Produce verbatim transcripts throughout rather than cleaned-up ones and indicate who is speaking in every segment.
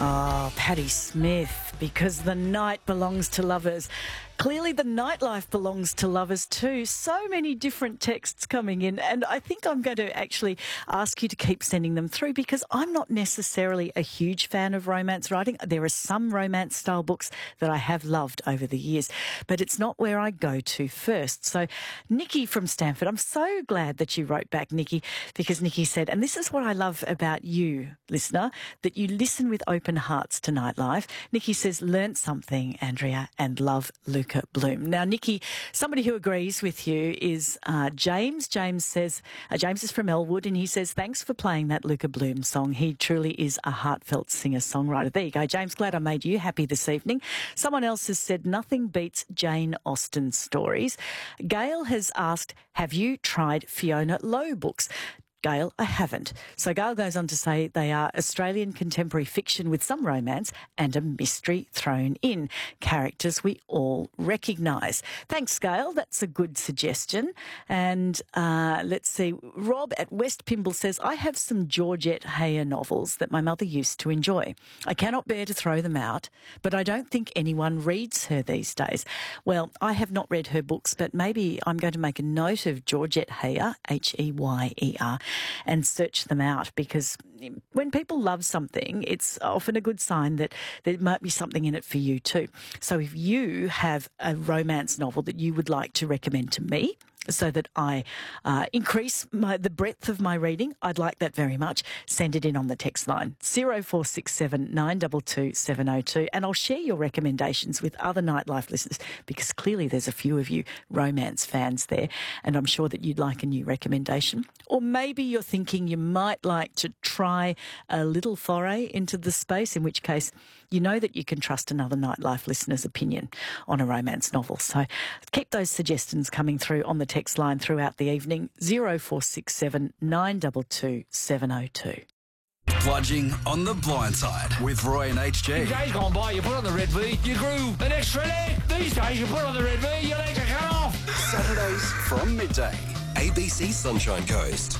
Speaker 1: Oh, Patti Smith, because the night belongs to lovers. Clearly the nightlife belongs to lovers too. So many different texts coming in, and I think I'm going to actually ask you to keep sending them through because I'm not necessarily a huge fan of romance writing. There are some romance style books that I have loved over the years, but it's not where I go to first. So Nikki from Stanford, I'm so glad that you wrote back, Nikki, because Nikki said, and this is what I love about you, listener, that you listen with open hearts to nightlife. Nikki says, learnt something, Andrea, and love Luca Bloom. Now, Nikki, somebody who agrees with you is uh, James. James says, uh, James is from Elwood, and he says, thanks for playing that Luca Bloom song. He truly is a heartfelt singer-songwriter. There you go, James. Glad I made you happy this evening. Someone else has said, nothing beats Jane Austen stories. Gail has asked, have you tried Fiona Lowe books? Gail, I haven't. So Gail goes on to say they are Australian contemporary fiction with some romance and a mystery thrown in. Characters we all recognise. Thanks, Gail. That's a good suggestion. And uh, let's see. Rob at West Pymble says, I have some Georgette Heyer novels that my mother used to enjoy. I cannot bear to throw them out, but I don't think anyone reads her these days. Well, I have not read her books, but maybe I'm going to make a note of Georgette Heyer, H E Y E R, and search them out, because when people love something, it's often a good sign that there might be something in it for you too. So if you have a romance novel that you would like to recommend to me, so that I uh, increase my, the breadth of my reading, I'd like that very much. Send it in on the text line, zero four six seven nine two two seven zero two, and I'll share your recommendations with other Nightlife listeners, because clearly there's a few of you romance fans there, and I'm sure that you'd like a new recommendation. Or maybe you're thinking you might like to try a little foray into the space, in which case you know that you can trust another Nightlife listener's opinion on a romance novel. So keep those suggestions coming through on the text line throughout the evening, zero four six seven nine two two seven zero two.
Speaker 2: Bludging on the blind side with Roy and H G.
Speaker 3: In days gone by, you put on the red V, you grew an extra leg. These days, you put on the red V, your legs are cut off.
Speaker 2: Saturdays from midday, A B C Sunshine Coast.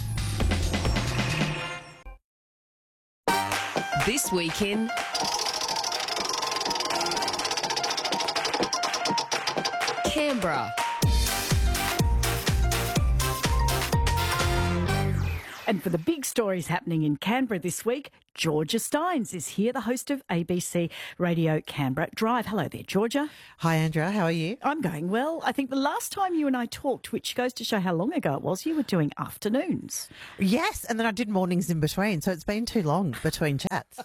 Speaker 4: This week in Canberra.
Speaker 1: And for the big stories happening in Canberra this week, Georgia Steins is here, the host of A B C Radio Canberra Drive. Hello there, Georgia.
Speaker 5: Hi, Andrea. How are you?
Speaker 1: I'm going well. I think the last time you and I talked, which goes to show how long ago it was, you were doing afternoons.
Speaker 5: Yes, and then I did mornings in between, so it's been too long between chats.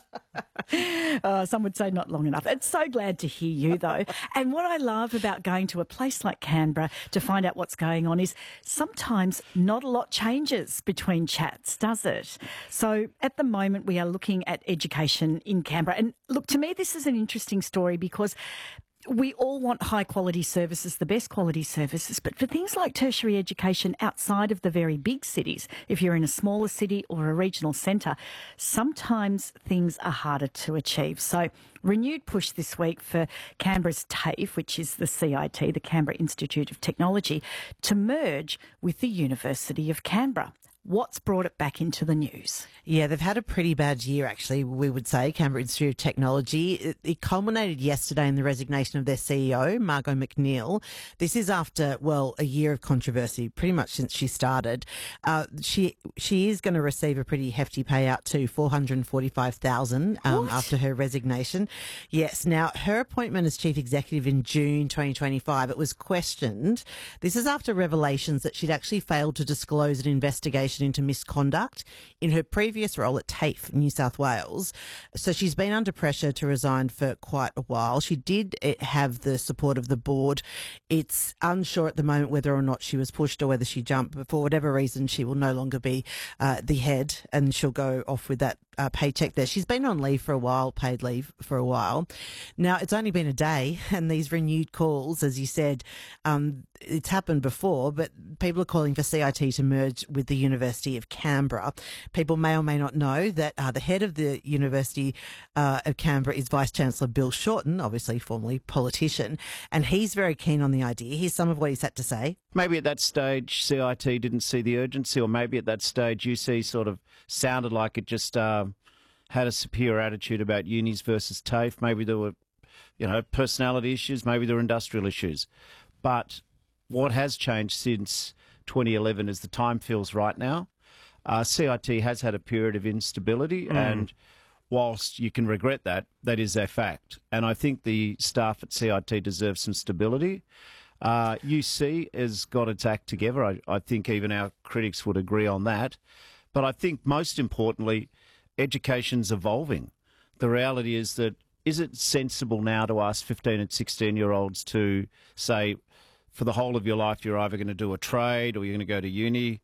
Speaker 1: uh, some would say not long enough. It's so glad to hear you, though. And what I love about going to a place like Canberra to find out what's going on is sometimes not a lot changes between chats, does it? So at the moment, we are looking at education in Canberra. And look, to me, this is an interesting story because we all want high quality services, the best quality services, but for things like tertiary education outside of the very big cities, if you're in a smaller city or a regional centre, sometimes things are harder to achieve. So renewed push this week for Canberra's TAFE, which is the C I T, the Canberra Institute of Technology, to merge with the University of Canberra. What's brought it back into the news?
Speaker 5: Yeah, they've had a pretty bad year, actually, we would say, Canberra Institute of Technology. It, it culminated yesterday in the resignation of their C E O, Margot McNeil. This is after, well, a year of controversy, pretty much since she started. Uh, she she is going to receive a pretty hefty payout too, four hundred forty-five thousand dollars um, after her resignation. Yes, now, her appointment as chief executive in June twenty twenty-five, it was questioned. This is after revelations that she'd actually failed to disclose an investigation into misconduct in her previous role at TAFE, New South Wales. So she's been under pressure to resign for quite a while. She did have the support of the board. It's unsure at the moment whether or not she was pushed or whether she jumped, but for whatever reason, she will no longer be uh, the head and she'll go off with that uh, paycheck there. She's been on leave for a while, paid leave for a while. Now, it's only been a day and these renewed calls, as you said, um, it's happened before, but people are calling for C I T to merge with the University of Canberra. People may or may not know that uh, the head of the University uh, of Canberra is Vice-Chancellor Bill Shorten, obviously formerly politician, and he's very keen on the idea. Here's some of what he's had to say.
Speaker 6: Maybe at that stage C I T didn't see the urgency, or maybe at that stage U C sort of sounded like it just uh, had a superior attitude about unis versus TAFE. Maybe there were, you know, personality issues. Maybe there were industrial issues. But what has changed since twenty eleven is the time feels right now. Uh, C I T has had a period of instability, mm. and whilst you can regret that, that is a fact. And I think the staff at C I T deserve some stability. Uh, U C has got its act together. I, I think even our critics would agree on that. But I think most importantly, education's evolving. The reality is that, is it sensible now to ask fifteen and sixteen-year-olds to say, for the whole of your life, you're either going to do a trade or you're going to go to uni?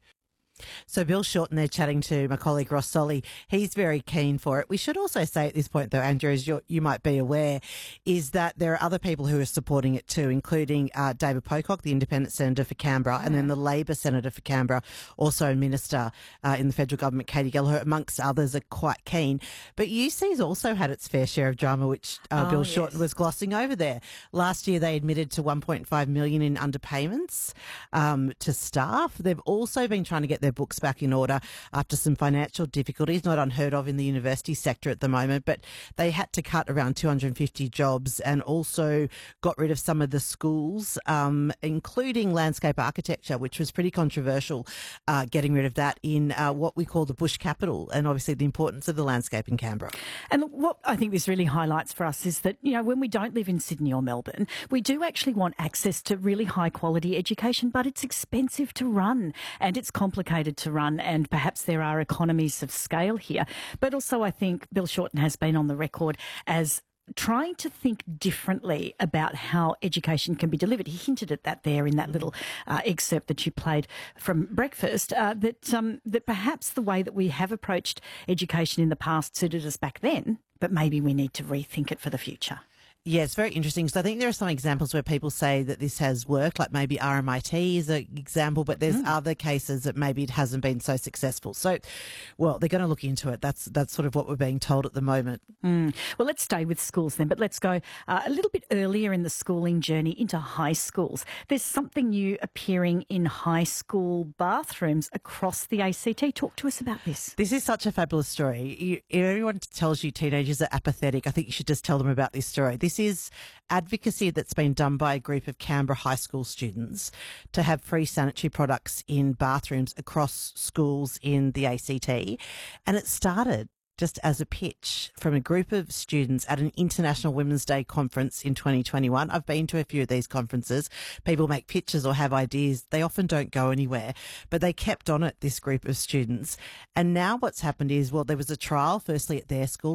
Speaker 5: So Bill Shorten there chatting to my colleague Ross Solly. He's very keen for it. We should also say at this point, though, Andrew, as you're, you might be aware, is that there are other people who are supporting it too, including uh, David Pocock, the Independent Senator for Canberra, and then the Labor Senator for Canberra, also a Minister uh, in the federal government, Katie Gallagher, amongst others, are quite keen. But U C's also had its fair share of drama, which uh, oh, Bill yes. Shorten was glossing over there. Last year, they admitted to one point five million dollars in underpayments um, to staff. They've also been trying to get their books back in order after some financial difficulties, not unheard of in the university sector at the moment, but they had to cut around two hundred fifty jobs and also got rid of some of the schools, um, including landscape architecture, which was pretty controversial, uh, getting rid of that in uh, what we call the bush capital, and obviously the importance of the landscape in Canberra.
Speaker 1: And what I think this really highlights for us is that, you know, when we don't live in Sydney or Melbourne, we do actually want access to really high quality education, but it's expensive to run and it's complicated to run, and perhaps there are economies of scale here. But also I think Bill Shorten has been on the record as trying to think differently about how education can be delivered. He hinted at that there in that little uh, excerpt that you played from Breakfast, uh, that, um, that perhaps the way that we have approached education in the past suited us back then, but maybe we need to rethink it for the future.
Speaker 5: Yeah, it's very interesting. So I think there are some examples where people say that this has worked, like maybe R M I T is an example, but there's mm. other cases that maybe it hasn't been so successful. So, well, they're going to look into it. That's that's sort of what we're being told at the moment.
Speaker 1: Mm. Well, let's stay with schools then, but let's go uh, a little bit earlier in the schooling journey into high schools. There's something new appearing in high school bathrooms across the A C T. Talk to us about this.
Speaker 5: This is such a fabulous story. You, if anyone tells you teenagers are apathetic, I think you should just tell them about this story. This This is advocacy that's been done by a group of Canberra high school students to have free sanitary products in bathrooms across schools in the A C T. And it started just as a pitch from a group of students at an International Women's Day conference in twenty twenty-one. I've been to a few of these conferences. People make pictures or have ideas. They often don't go anywhere, but they kept on it, this group of students. And now what's happened is, well, there was a trial firstly at their school.